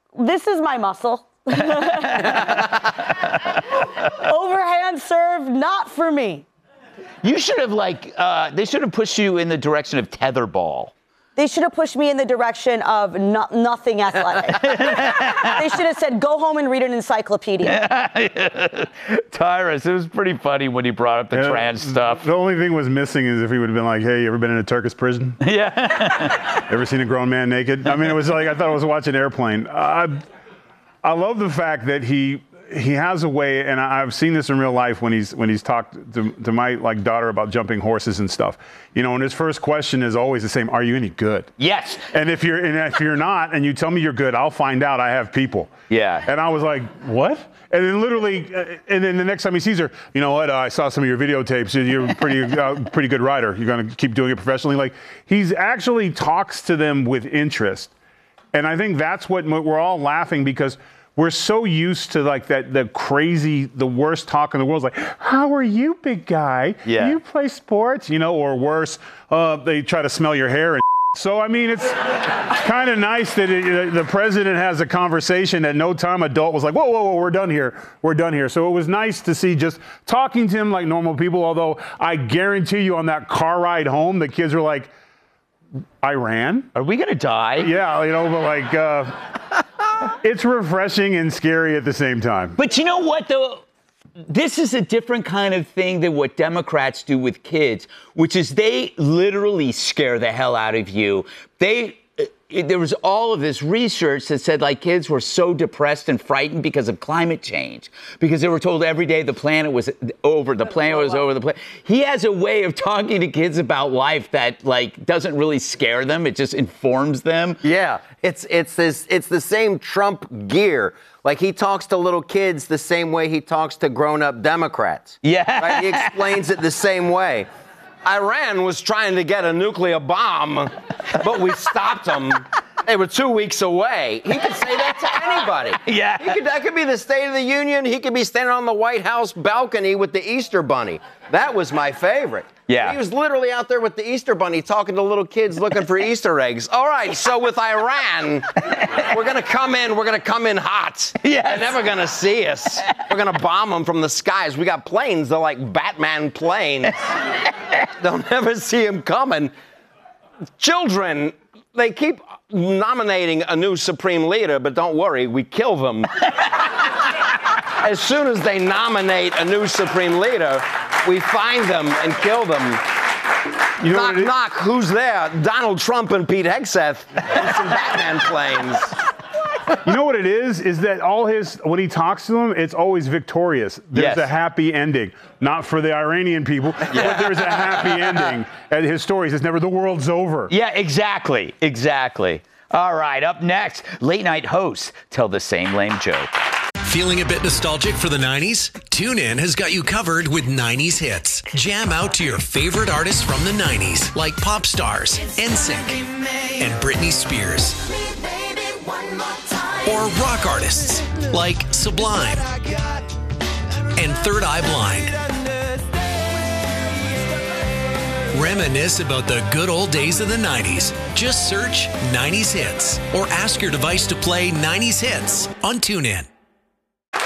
This is my muscle. Overhand serve, not for me. You should have, they should have pushed you in the direction of tetherball. They should have pushed me in the direction of nothing athletic. They should have said, go home and read an encyclopedia. Tyrus, it was pretty funny when he brought up the trans stuff. The only thing was missing is if he would have been like, hey, you ever been in a Turkish prison? Yeah. Ever seen a grown man naked? I mean, it was like, I thought I was watching Airplane. I love the fact that he has a way, and I've seen this in real life when he's talked to my daughter about jumping horses and stuff. You know, and his first question is always the same: are you any good? Yes. And if you're not, and you tell me you're good, I'll find out. I have people. Yeah. And I was like, what? And then literally, and then the next time he sees her, you know what? I saw some of your videotapes. You're a pretty good writer. You're gonna keep doing it professionally. Like, he's actually talks to them with interest, and I think that's what we're all laughing because we're so used to the worst talk in the world. It's like, how are you, big guy? Yeah. You play sports, you know, or worse, they try to smell your hair and so, I mean, it's kind of nice that the president has a conversation that no time adult was like, whoa, we're done here. We're done here. So it was nice to see just talking to him like normal people, although I guarantee you on that car ride home, the kids were like, Iran? Are we going to die? Yeah, you know, but it's refreshing and scary at the same time. But you know what, though? This is a different kind of thing than what Democrats do with kids, which is they literally scare the hell out of you. There was all of this research that said kids were so depressed and frightened because of climate change, because they were told every day the planet was over, the planet was over, the planet. He has a way of talking to kids about life that doesn't really scare them. It just informs them. Yeah, it's the same Trump gear. Like, he talks to little kids the same way he talks to grown-up Democrats. Yeah. Right? He explains it the same way. Iran was trying to get a nuclear bomb, but we stopped them. They were 2 weeks away. He could say that to anybody. Yeah. That could be the State of the Union. He could be standing on the White House balcony with the Easter Bunny. That was my favorite. Yeah. He was literally out there with the Easter Bunny talking to little kids looking for Easter eggs. All right, so with Iran, we're going to come in hot. Yes. They're never going to see us. We're going to bomb them from the skies. We got planes. They're like Batman planes. They'll never see them coming. Children, they keep nominating a new supreme leader, but don't worry, we kill them. As soon as they nominate a new supreme leader, we find them and kill them. You know knock, who's there? Donald Trump and Pete Hegseth and some Batman planes. You know what it is that when he talks to them, it's always victorious. There's a happy ending. Not for the Iranian people, but there's a happy ending. And his stories, it's never the world's over. Yeah, exactly. All right, up next, late night hosts tell the same lame joke. Feeling a bit nostalgic for the 90s? TuneIn has got you covered with 90s hits. Jam out to your favorite artists from the 90s, like pop stars, NSYNC, and Britney Spears. Or rock artists, like Sublime and Third Eye Blind. Reminisce about the good old days of the 90s. Just search 90s hits or ask your device to play 90s hits on TuneIn.